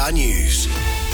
3CR News.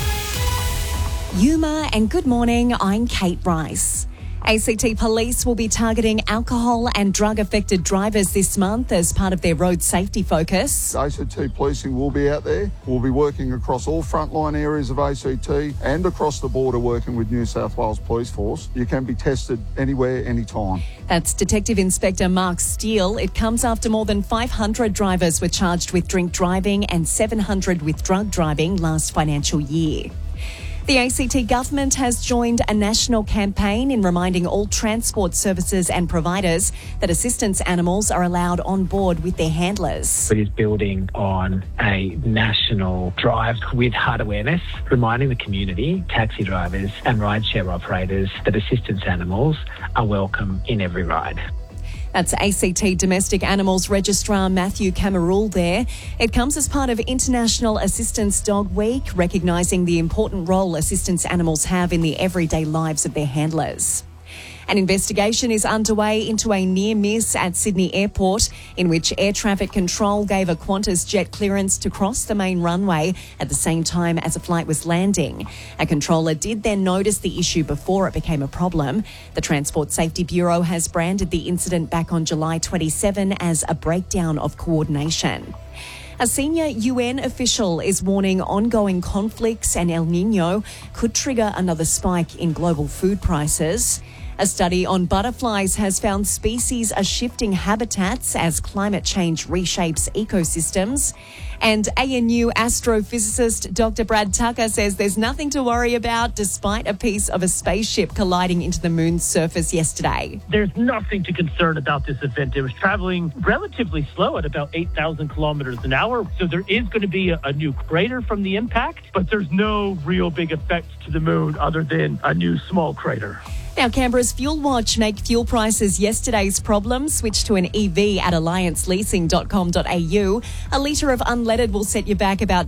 Yuma and good morning, I'm Kate Bryce. ACT Police will be targeting alcohol and drug-affected drivers this month as part of their road safety focus. ACT Policing will be out there. We'll be working across all frontline areas of ACT and across the border working with New South Wales Police Force. You can be tested anywhere, anytime. That's Detective Inspector Mark Steele. It comes after more than 500 drivers were charged with drink driving and 700 with drug driving last financial year. The ACT government has joined a national campaign in reminding all transport services and providers that assistance animals are allowed on board with their handlers. It is building on a national drive with heart awareness, reminding the community, taxi drivers and rideshare operators that assistance animals are welcome in every ride. That's ACT Domestic Animals Registrar Matthew Cameroul there. It comes as part of International Assistance Dog Week, recognising the important role assistance animals have in the everyday lives of their handlers. An investigation is underway into a near miss at Sydney Airport in which air traffic control gave a Qantas jet clearance to cross the main runway at the same time as a flight was landing. A controller did then notice the issue before it became a problem. The Transport Safety Bureau has branded the incident back on July 27 as a breakdown of coordination. A senior UN official is warning ongoing conflicts and El Niño could trigger another spike in global food prices. A study on butterflies has found species are shifting habitats as climate change reshapes ecosystems. And ANU astrophysicist Dr. Brad Tucker says there's nothing to worry about despite a piece of a spaceship colliding into the moon's surface yesterday. There's nothing to concern about this event. It was traveling relatively slow at about 8,000 kilometers an hour. So there is going to be a new crater from the impact, but there's no real big effect to the moon other than a new small crater. Now, Canberra's Fuel Watch make fuel prices yesterday's problem. Switch to an EV at allianceleasing.com.au. A litre of unleaded will set you back about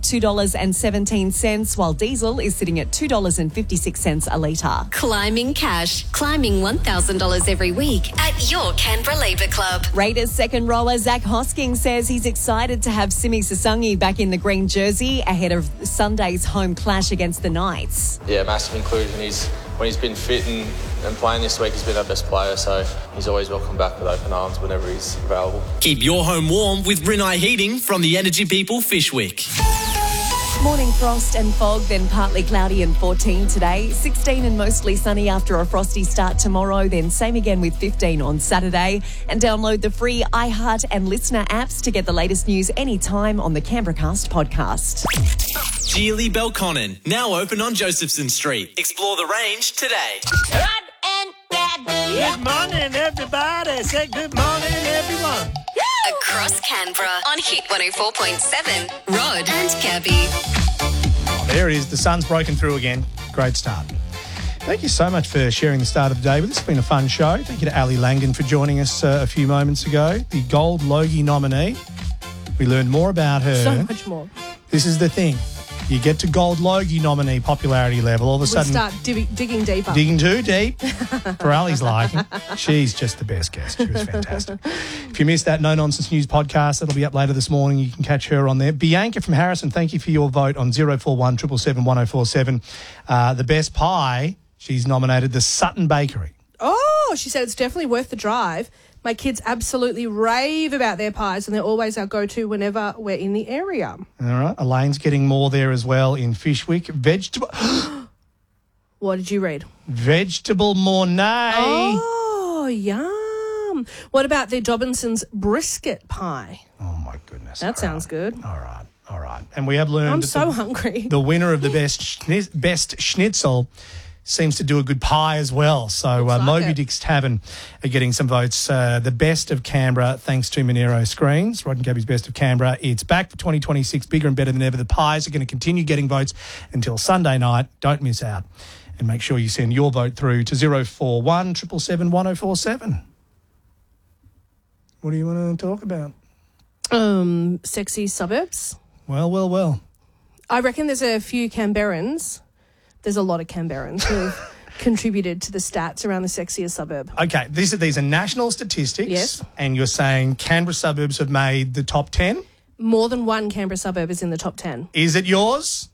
$2.17, while diesel is sitting at $2.56 a litre. Climbing cash. Climbing $1,000 every week at your Canberra Labour Club. Raiders second rower Zach Hosking says he's excited to have Simi Sasungi back in the green jersey ahead of Sunday's home clash against the Knights. Yeah, massive inclusion. When he's been fit and playing this week, he's been our best player, so he's always welcome back with open arms whenever he's available. Keep your home warm with Rinnai Heating from the Energy People Fishwick. Morning frost and fog, then partly cloudy and 14 today. 16 and mostly sunny after a frosty start tomorrow, then same again with 15 on Saturday. And download the free iHeart and Listener apps to get the latest news anytime on the Canberracast podcast. Geely Belconnen, now open on Josephson Street. Explore the range today. Good morning, everybody. Say good morning, everyone. Across Canberra on Hit 104.7. Rod and Gabby. There it is. The sun's broken through again. Great start. Thank you so much for sharing the start of the day with us. It's been a fun show. Thank you to Ali Langdon for joining us a few moments ago. The Gold Logie nominee. We learned more about her. So much more. This is the thing. You get to Gold Logie nominee popularity level, all of a sudden... We start digging deeper. Digging too deep for Ali's liking. She's just the best guest. She was fantastic. If you missed that No Nonsense News podcast, that'll be up later this morning. You can catch her on there. Bianca from Harrison, thank you for your vote on 041 777 1047. The best pie, she's nominated the Sutton Bakery. Oh, she said it's definitely worth the drive. My kids absolutely rave about their pies, and they're always our go-to whenever we're in the area. All right. Elaine's getting more there as well in Fishwick. Vegetable... What did you read? Vegetable Mornay. Oh, yum. What about the Dobinson's brisket pie? Oh, my goodness. That sounds good. All right. And we have learned... I'm so hungry. The winner of the best schnitzel seems to do a good pie as well. So Moby Dick's Tavern are getting some votes. The best of Canberra, thanks to Monero Screens. Rod and Gabby's best of Canberra. It's back for 2026, bigger and better than ever. The pies are going to continue getting votes until Sunday night. Don't miss out. And make sure you send your vote through to 041 777 1047. What do you want to talk about? Sexy suburbs. Well. I reckon there's a few Canberrans. There's a lot of Canberrans who've contributed to the stats around the sexiest suburb. Okay, these are national statistics. Yes. And you're saying Canberra suburbs have made the top 10? More than one Canberra suburb is in the top 10. Is it yours?